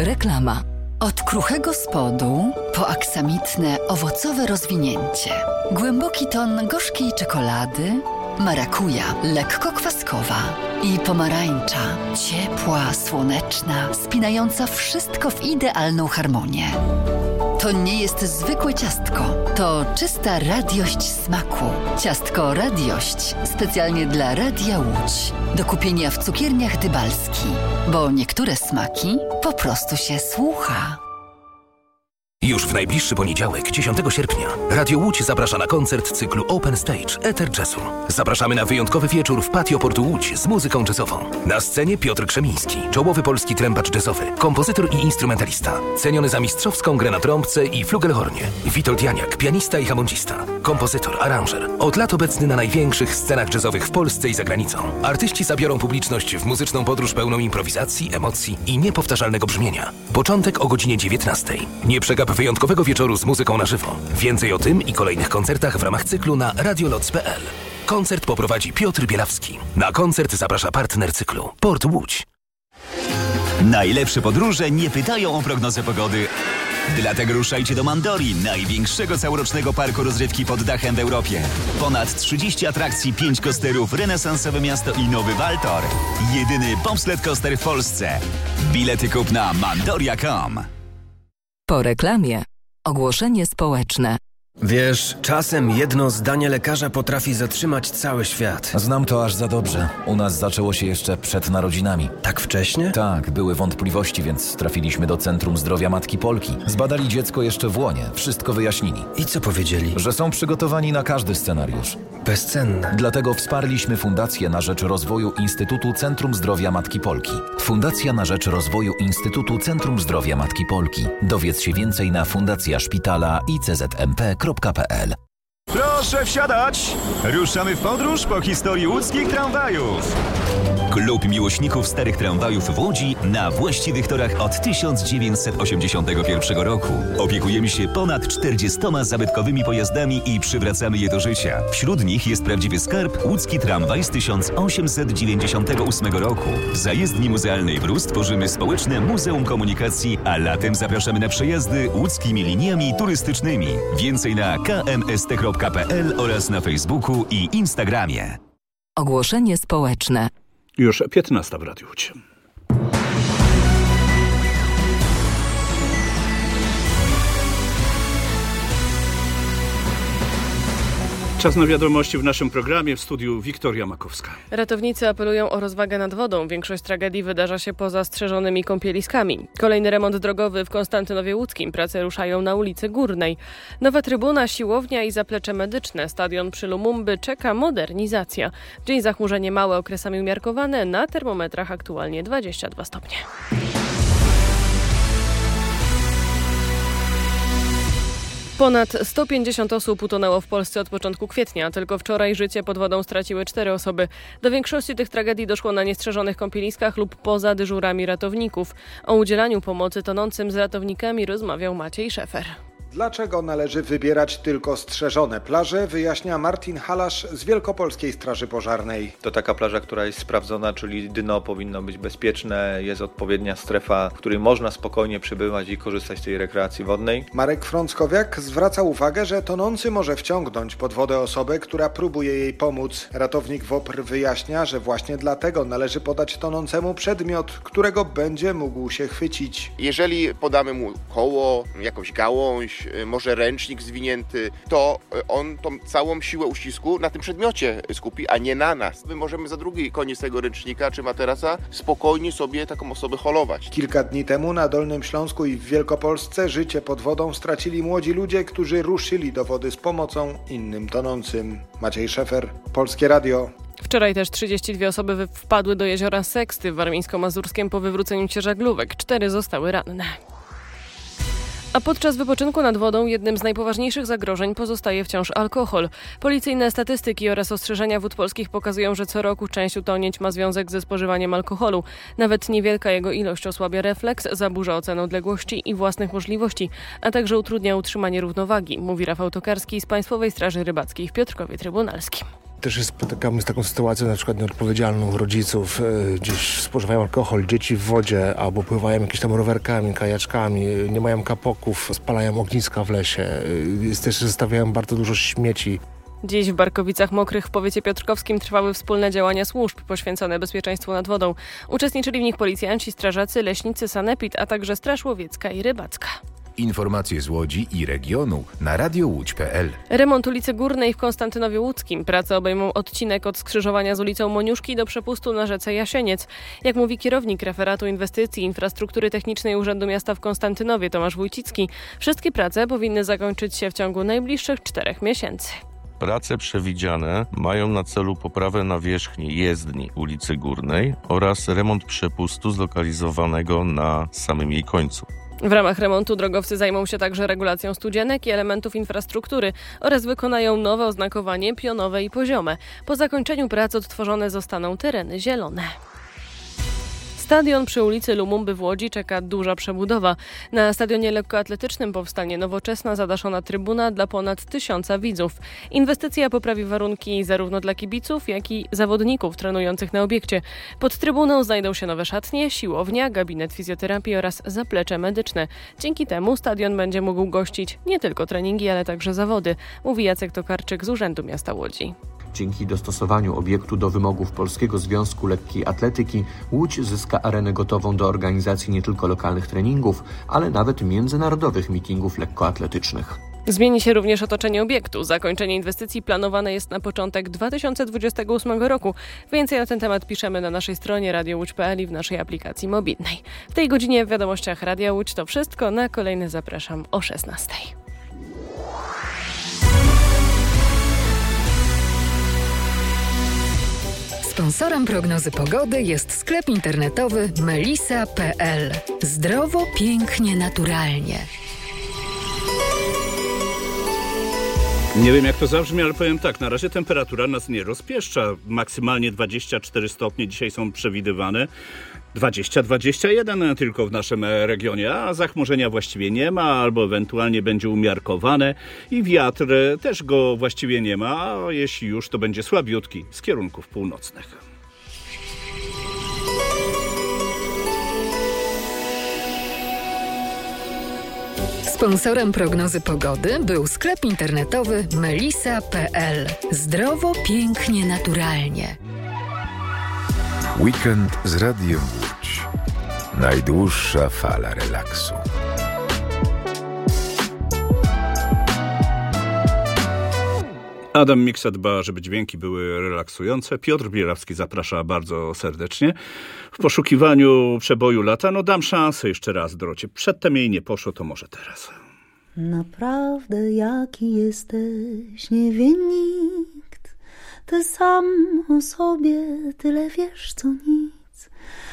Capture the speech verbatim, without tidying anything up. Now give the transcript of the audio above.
Reklama. Od kruchego spodu po aksamitne, owocowe rozwinięcie. Głęboki ton gorzkiej czekolady, marakuja, lekko kwaskowa i pomarańcza, ciepła, słoneczna, spinająca wszystko w idealną harmonię. To nie jest zwykłe ciastko, to czysta radiość smaku. Ciastko Radiość specjalnie dla Radia Łódź. Do kupienia w cukierniach Dybalski, bo niektóre smaki po prostu się słucha. Już w najbliższy poniedziałek, dziesiątego sierpnia, Radio Łódź zaprasza na koncert cyklu Open Stage Ether Jazzu. Zapraszamy na wyjątkowy wieczór w patio Portu Łódź z muzyką jazzową. Na scenie Piotr Krzemiński, czołowy polski trębacz jazzowy, kompozytor i instrumentalista, ceniony za mistrzowską grę na trąbce i flugelhornie. Witold Janiak, pianista i hamondzista, kompozytor, aranżer. Od lat obecny na największych scenach jazzowych w Polsce i za granicą. Artyści zabiorą publiczność w muzyczną podróż pełną improwizacji, emocji i niepowtarzalnego brzmienia. Początek o godzinie dziewiętnastej. Nie przegap wyjątkowego wieczoru z muzyką na żywo. Więcej o tym i kolejnych koncertach w ramach cyklu na radioloc kropka p l. Koncert poprowadzi Piotr Bielawski. Na koncert zaprasza partner cyklu Port Łódź. Najlepsze podróże nie pytają o prognozę pogody. Dlatego ruszajcie do Mandori, największego całorocznego parku rozrywki pod dachem w Europie. Ponad trzydzieści atrakcji, pięć coasterów, renesansowe miasto i nowy Waltor. Jedyny bobsled coaster w Polsce. Bilety kup na mandoria kropka com. Po reklamie ogłoszenie społeczne. Wiesz, czasem jedno zdanie lekarza potrafi zatrzymać cały świat. Znam to aż za dobrze. U nas zaczęło się jeszcze przed narodzinami. Tak wcześnie? Tak, były wątpliwości, więc trafiliśmy do Centrum Zdrowia Matki Polki. Zbadali dziecko jeszcze w łonie, wszystko wyjaśnili. I co powiedzieli? Że są przygotowani na każdy scenariusz. Bezcenne. Dlatego wsparliśmy Fundację na rzecz rozwoju Instytutu Centrum Zdrowia Matki Polki. Fundacja na rzecz rozwoju Instytutu Centrum Zdrowia Matki Polki. Dowiedz się więcej na fundacja szpitala i c z m p kropka p l. Proszę wsiadać! Ruszamy w podróż po historii łódzkich tramwajów. Klub miłośników starych tramwajów w Łodzi na właściwych torach od tysiąc dziewięćset osiemdziesiątego pierwszego roku. Opiekujemy się ponad czterdziestoma zabytkowymi pojazdami i przywracamy je do życia. Wśród nich jest prawdziwy skarb łódzki tramwaj z tysiąc osiemset dziewięćdziesiątego ósmego roku. W zajezdni muzealnej w Rus tworzymy społeczne Muzeum Komunikacji, a latem zapraszamy na przejazdy łódzkimi liniami turystycznymi. Więcej na k m s t kropka p l oraz na Facebooku i Instagramie. Ogłoszenie społeczne. Już piętnasta w Radiu Łódź. Czas na wiadomości w naszym programie. W studiu Wiktoria Makowska. Ratownicy apelują o rozwagę nad wodą. Większość tragedii wydarza się poza strzeżonymi kąpieliskami. Kolejny remont drogowy w Konstantynowie Łódzkim. Prace ruszają na ulicy Górnej. Nowa trybuna, siłownia i zaplecze medyczne. Stadion przy Lumumby czeka modernizacja. W dzień zachmurzenie małe, okresami umiarkowane. Na termometrach aktualnie dwadzieścia dwa stopnie. Ponad sto pięćdziesiąt osób utonęło w Polsce od początku kwietnia. Tylko wczoraj życie pod wodą straciły cztery osoby. Do większości tych tragedii doszło na niestrzeżonych kąpieliskach lub poza dyżurami ratowników. O udzielaniu pomocy tonącym z ratownikami rozmawiał Maciej Szefer. Dlaczego należy wybierać tylko strzeżone plaże, wyjaśnia Martin Halasz z Wielkopolskiej Straży Pożarnej. To taka plaża, która jest sprawdzona, czyli dno powinno być bezpieczne, jest odpowiednia strefa, w której można spokojnie przebywać i korzystać z tej rekreacji wodnej. Marek Frąckowiak zwraca uwagę, że tonący może wciągnąć pod wodę osobę, która próbuje jej pomóc. Ratownik WOPR wyjaśnia, że właśnie dlatego należy podać tonącemu przedmiot, którego będzie mógł się chwycić. Jeżeli podamy mu koło, jakąś gałąź, może ręcznik zwinięty, to on tą całą siłę uścisku na tym przedmiocie skupi, a nie na nas. My możemy za drugi koniec tego ręcznika czy materaca spokojnie sobie taką osobę holować. Kilka dni temu na Dolnym Śląsku i w Wielkopolsce życie pod wodą stracili młodzi ludzie, którzy ruszyli do wody z pomocą innym tonącym. Maciej Szefer, Polskie Radio. Wczoraj też trzydzieści dwie osoby wpadły do jeziora Seksty w Warmińsko-Mazurskiem po wywróceniu się żaglówek. Cztery zostały ranne. A podczas wypoczynku nad wodą jednym z najpoważniejszych zagrożeń pozostaje wciąż alkohol. Policyjne statystyki oraz ostrzeżenia wód polskich pokazują, że co roku część utonięć ma związek ze spożywaniem alkoholu. Nawet niewielka jego ilość osłabia refleks, zaburza ocenę odległości i własnych możliwości, a także utrudnia utrzymanie równowagi, mówi Rafał Tokarski z Państwowej Straży Rybackiej w Piotrkowie Trybunalskim. Też się spotykamy z taką sytuacją na przykład nieodpowiedzialną rodziców. Gdzieś spożywają alkohol, dzieci w wodzie albo pływają jakimiś tam rowerkami, kajaczkami, nie mają kapoków, spalają ogniska w lesie. Też zostawiają bardzo dużo śmieci. Dziś w Barkowicach Mokrych w powiecie piotrkowskim trwały wspólne działania służb poświęcone bezpieczeństwu nad wodą. Uczestniczyli w nich policjanci, strażacy, leśnicy, sanepid, a także Straż Łowiecka i Rybacka. Informacje z Łodzi i regionu na radio łódź kropka p l. Remont ulicy Górnej w Konstantynowie Łódzkim. Prace obejmą odcinek od skrzyżowania z ulicą Moniuszki do przepustu na rzece Jasieniec. Jak mówi kierownik referatu inwestycji infrastruktury technicznej Urzędu Miasta w Konstantynowie Tomasz Wójcicki, wszystkie prace powinny zakończyć się w ciągu najbliższych czterech miesięcy. Prace przewidziane mają na celu poprawę nawierzchni jezdni ulicy Górnej oraz remont przepustu zlokalizowanego na samym jej końcu. W ramach remontu drogowcy zajmą się także regulacją studzienek i elementów infrastruktury oraz wykonają nowe oznakowanie pionowe i poziome. Po zakończeniu prac odtworzone zostaną tereny zielone. Stadion przy ulicy Lumumby w Łodzi czeka duża przebudowa. Na stadionie lekkoatletycznym powstanie nowoczesna, zadaszona trybuna dla ponad tysiąca widzów. Inwestycja poprawi warunki zarówno dla kibiców, jak i zawodników trenujących na obiekcie. Pod trybuną znajdą się nowe szatnie, siłownia, gabinet fizjoterapii oraz zaplecze medyczne. Dzięki temu stadion będzie mógł gościć nie tylko treningi, ale także zawody, mówi Jacek Tokarczyk z Urzędu Miasta Łodzi. Dzięki dostosowaniu obiektu do wymogów Polskiego Związku Lekkiej Atletyki Łódź zyska arenę gotową do organizacji nie tylko lokalnych treningów, ale nawet międzynarodowych meetingów lekkoatletycznych. Zmieni się również otoczenie obiektu. Zakończenie inwestycji planowane jest na początek dwa tysiące dwudziestego ósmego roku. Więcej na ten temat piszemy na naszej stronie radio łódź kropka p l i w naszej aplikacji mobilnej. W tej godzinie w wiadomościach Radia Łódź to wszystko. Na kolejny zapraszam o szesnastej. Sponsorem prognozy pogody jest sklep internetowy melisa kropka p l. Zdrowo, pięknie, naturalnie. Nie wiem, jak to zabrzmi, ale powiem tak, na razie temperatura nas nie rozpieszcza. Maksymalnie dwadzieścia cztery stopnie dzisiaj są przewidywane. dwadzieścia dwadzieścia jeden tylko w naszym regionie, a zachmurzenia właściwie nie ma, albo ewentualnie będzie umiarkowane i wiatr też go właściwie nie ma, a jeśli już, to będzie słabiutki z kierunków północnych. Sponsorem prognozy pogody był sklep internetowy melisa kropka p l. Zdrowo, pięknie, naturalnie. Weekend z Radiem Łódź. Najdłuższa fala relaksu. Adam Miksa dba, żeby dźwięki były relaksujące. Piotr Bierawski zaprasza bardzo serdecznie. W poszukiwaniu przeboju lata, no dam szansę jeszcze raz Dorocie. Przedtem jej nie poszło, to może teraz. Naprawdę jaki jesteś, nie wie nikt. Ty sam o sobie tyle wiesz co nic.